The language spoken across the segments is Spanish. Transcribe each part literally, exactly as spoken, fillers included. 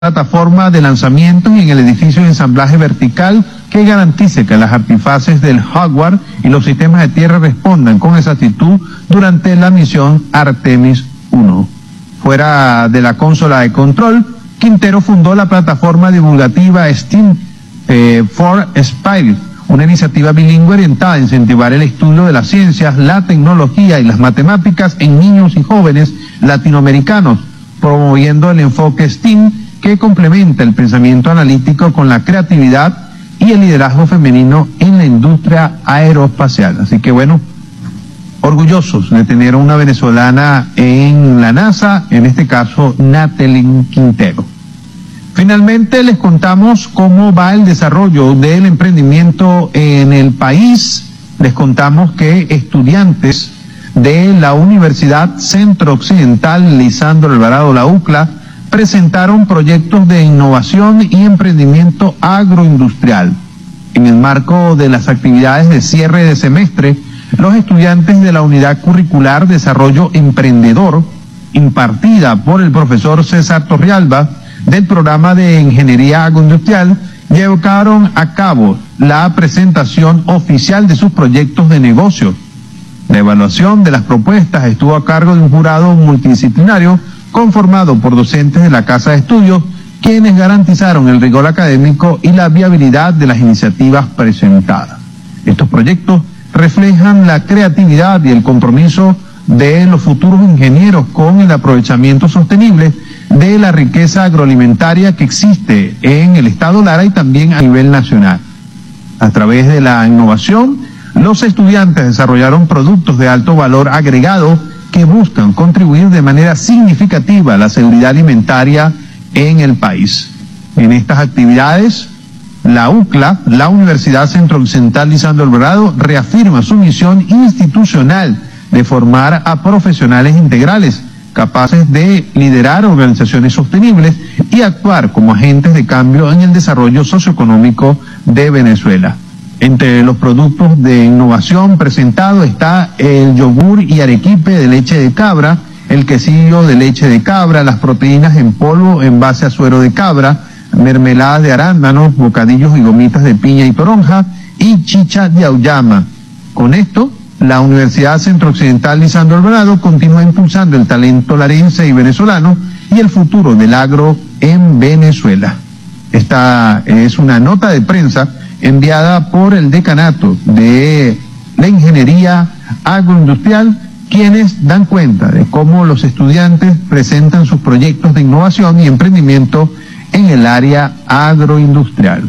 plataforma de lanzamientos y en el edificio de ensamblaje vertical que garantice que las artifaces del hardware y los sistemas de tierra respondan con exactitud durante la misión Artemis uno. Fuera de la consola de control, Quintero fundó la plataforma divulgativa STEAM eh, for Spirit, una iniciativa bilingüe orientada a incentivar el estudio de las ciencias, la tecnología y las matemáticas en niños y jóvenes latinoamericanos, promoviendo el enfoque STEAM que complementa el pensamiento analítico con la creatividad y el liderazgo femenino en la industria aeroespacial. Así que bueno, orgullosos de tener a una venezolana en la NASA, en este caso Natelyn Quintero. Finalmente les contamos cómo va el desarrollo del emprendimiento en el país. Les contamos que estudiantes de la Universidad Centro Occidental Lisandro Alvarado, la UCLA, presentaron proyectos de innovación y emprendimiento agroindustrial. En el marco de las actividades de cierre de semestre, los estudiantes de la Unidad Curricular Desarrollo Emprendedor, impartida por el profesor César Torrialba, del programa de Ingeniería Agroindustrial, llevaron a cabo la presentación oficial de sus proyectos de negocio. La evaluación de las propuestas estuvo a cargo de un jurado multidisciplinario conformado por docentes de la Casa de Estudios, quienes garantizaron el rigor académico y la viabilidad de las iniciativas presentadas. Estos proyectos reflejan la creatividad y el compromiso de los futuros ingenieros con el aprovechamiento sostenible de la riqueza agroalimentaria que existe en el estado Lara y también a nivel nacional. A través de la innovación, los estudiantes desarrollaron productos de alto valor agregado que buscan contribuir de manera significativa a la seguridad alimentaria en el país. En estas actividades, la UCLA, la Universidad Centro Occidental Lisandro Alvarado, reafirma su misión institucional de formar a profesionales integrales, capaces de liderar organizaciones sostenibles y actuar como agentes de cambio en el desarrollo socioeconómico de Venezuela. Entre los productos de innovación presentados está el yogur y arequipe de leche de cabra, el quesillo de leche de cabra, las proteínas en polvo en base a suero de cabra, mermeladas de arándanos, bocadillos y gomitas de piña y toronja y chicha de auyama. Con esto, la Universidad Centro Occidental Lisandro Alvarado continúa impulsando el talento larense y venezolano y el futuro del agro en Venezuela. Esta es una nota de prensa enviada por el Decanato de la Ingeniería Agroindustrial, quienes dan cuenta de cómo los estudiantes presentan sus proyectos de innovación y emprendimiento en el área agroindustrial.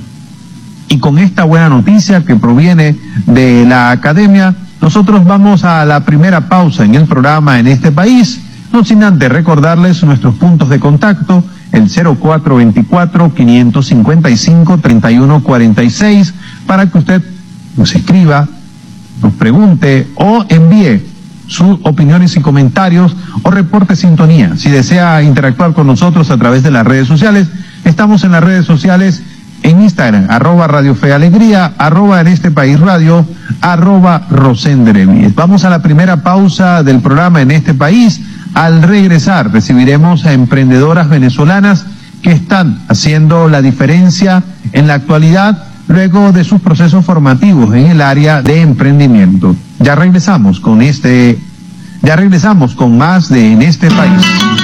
Y con esta buena noticia que proviene de la academia, nosotros vamos a la primera pausa en el programa en este país, no sin antes recordarles nuestros puntos de contacto, el cero cuatro veinticuatro, quinientos cincuenta y cinco, treinta y uno cuarenta y seis, para que usted nos escriba, nos pregunte o envíe sus opiniones y comentarios o reporte sintonía. Si desea interactuar con nosotros a través de las redes sociales, estamos en las redes sociales en Instagram, arroba Radio Fe Alegría, arroba en este país radio, arroba Rosendrevi. Vamos a la primera pausa del programa en este país. Al regresar recibiremos a emprendedoras venezolanas que están haciendo la diferencia en la actualidad luego de sus procesos formativos en el área de emprendimiento. Ya regresamos con este, ya regresamos con más de En este país.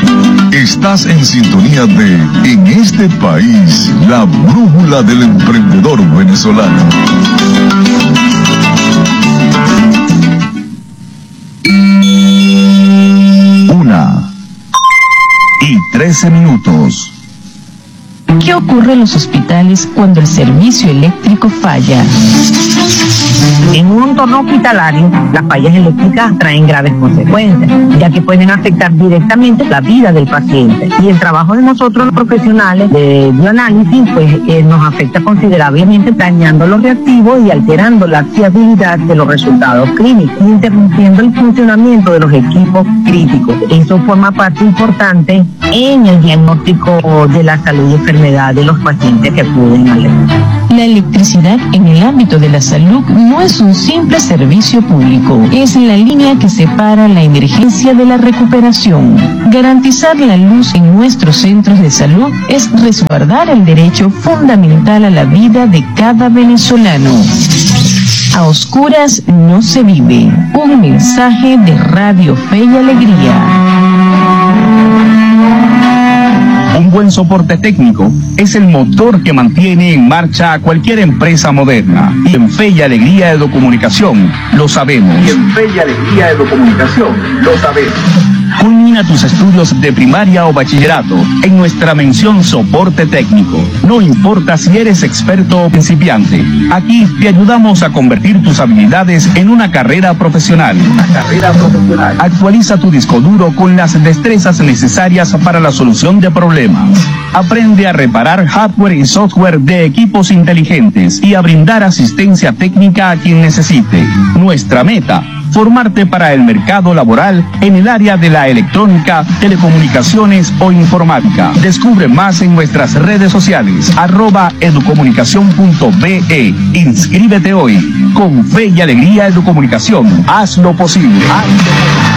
Estás en sintonía de En este país, la brújula del emprendedor venezolano. Una y trece minutos. ¿Qué ocurre en los hospitales cuando el servicio eléctrico falla? En un entorno hospitalario, las fallas eléctricas traen graves consecuencias, ya que pueden afectar directamente la vida del paciente. Y el trabajo de nosotros, los profesionales de bioanálisis, pues eh, nos afecta considerablemente, dañando los reactivos y alterando la fiabilidad de los resultados clínicos, y interrumpiendo el funcionamiento de los equipos críticos. Eso forma parte importante en el diagnóstico de la salud y enfermedad de los pacientes que acuden al equipo. La electricidad en el ámbito de la salud no es un simple servicio público, es la línea que separa la emergencia de la recuperación. Garantizar la luz en nuestros centros de salud es resguardar el derecho fundamental a la vida de cada venezolano. A oscuras no se vive. Un mensaje de Radio Fe y Alegría. Un buen soporte técnico es el motor que mantiene en marcha a cualquier empresa moderna. Y en Fe y Alegría de Comunicación lo sabemos. Y en Fe y Alegría de Comunicación lo sabemos. Culmina tus estudios de primaria o bachillerato en nuestra mención soporte técnico. No importa si eres experto o principiante, aquí te ayudamos a convertir tus habilidades en una carrera profesional. Una carrera profesional. Actualiza tu disco duro con las destrezas necesarias para la solución de problemas. Aprende a reparar hardware y software de equipos inteligentes y a brindar asistencia técnica a quien necesite. Nuestra meta: formarte para el mercado laboral en el área de la electrónica, telecomunicaciones o informática. Descubre más en nuestras redes sociales, arroba educomunicación punto be. Inscríbete hoy. Con Fe y Alegría Educomunicación, haz lo posible. Haz lo posible.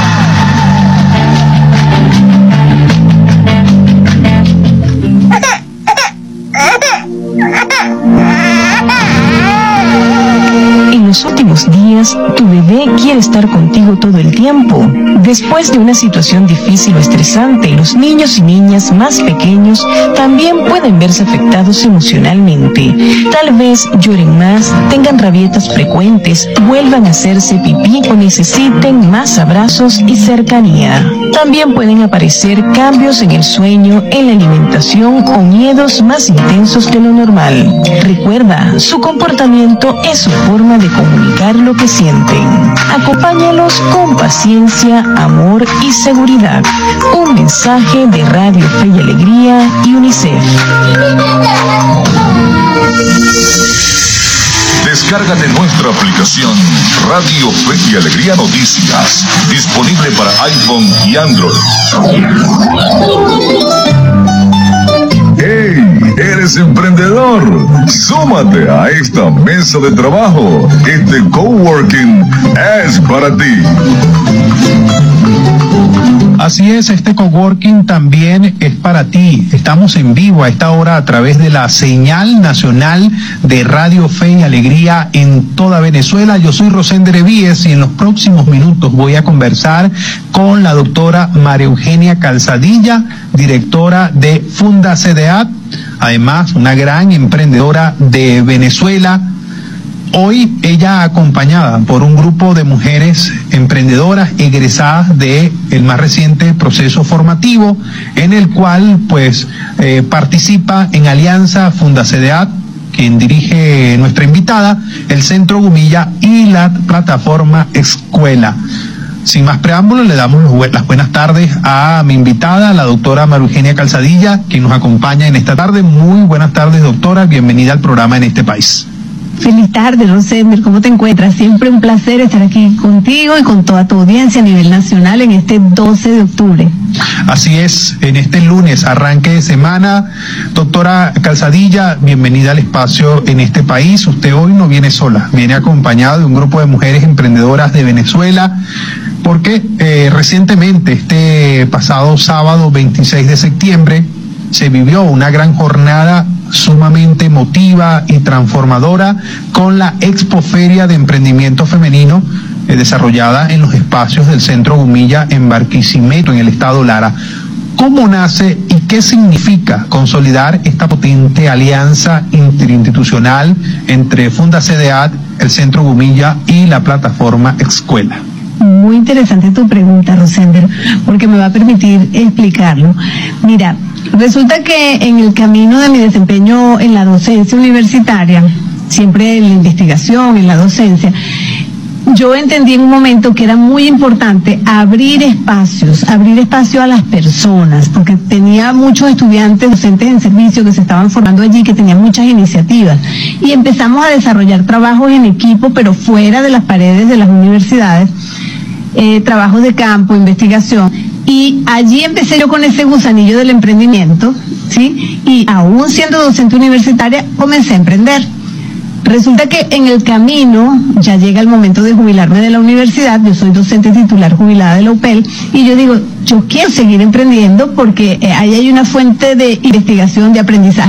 En los últimos días, tu bebé quiere estar contigo todo el tiempo. Después de una situación difícil o estresante, los niños y niñas más pequeños también pueden verse afectados emocionalmente. Tal vez lloren más, tengan rabietas frecuentes, vuelvan a hacerse pipí o necesiten más abrazos y cercanía. También pueden aparecer cambios en el sueño, en la alimentación o miedos más intensos de lo normal. Recuerda, su comportamiento es su forma de comunicar lo que sienten. Acompáñalos con paciencia, amor y seguridad. Un mensaje de Radio Fe y Alegría y UNICEF. Descárgate nuestra aplicación Radio Fe y Alegría Noticias, disponible para iPhone y Android. ¡Hey! ¿Eres emprendedor? Súmate a esta mesa de trabajo. Este coworking es para ti. Así es, este coworking también es para ti. Estamos en vivo a esta hora a través de la señal nacional de Radio Fe y Alegría en toda Venezuela. Yo soy Rosender Evíes y en los próximos minutos voy a conversar con la doctora María Eugenia Calzadilla, directora de Fundacedeat, además una gran emprendedora de Venezuela. Hoy ella acompañada por un grupo de mujeres emprendedoras egresadas de el más reciente proceso formativo, en el cual pues eh, participa en alianza Fundacedeat, quien dirige nuestra invitada, el Centro Gumilla y la plataforma Escuela. Sin más preámbulos, le damos las buenas tardes a mi invitada, la doctora María Eugenia Calzadilla, quien nos acompaña en esta tarde. Muy buenas tardes, doctora, bienvenida al programa En Este País. Feliz tarde, Rosender, ¿cómo te encuentras? Siempre un placer estar aquí contigo y con toda tu audiencia a nivel nacional en este doce de octubre. Así es, en este lunes, arranque de semana. Doctora Calzadilla, bienvenida al espacio En Este País. Usted hoy no viene sola, viene acompañada de un grupo de mujeres emprendedoras de Venezuela, porque eh, recientemente, este pasado sábado veintiséis de septiembre, se vivió una gran jornada sumamente emotiva y transformadora con la Expoferia de Emprendimiento Femenino eh, desarrollada en los espacios del Centro Gumilla en Barquisimeto, en el estado Lara. ¿Cómo nace y qué significa consolidar esta potente alianza interinstitucional entre Fundacedeat, el Centro Gumilla y la plataforma Escuela? Muy interesante tu pregunta, Rosender, porque me va a permitir explicarlo. Mira, resulta que en el camino de mi desempeño en la docencia universitaria, siempre en la investigación, en la docencia, yo entendí en un momento que era muy importante abrir espacios, abrir espacio a las personas, porque tenía muchos estudiantes docentes en servicio que se estaban formando allí, que tenían muchas iniciativas, y empezamos a desarrollar trabajos en equipo, pero fuera de las paredes de las universidades, eh, trabajos de campo, investigación, y allí empecé yo con ese gusanillo del emprendimiento, ¿sí? Y aún siendo docente universitaria, comencé a emprender. Resulta que en el camino ya llega el momento de jubilarme de la universidad. Yo soy docente titular jubilada de la U P E L y yo digo, yo quiero seguir emprendiendo porque eh, ahí hay una fuente de investigación, de aprendizaje